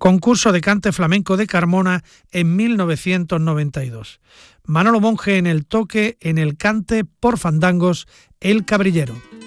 Concurso de cante flamenco de Carmona en 1992. Manolo Monge en el toque, en el cante por fandangos El Cabrillero.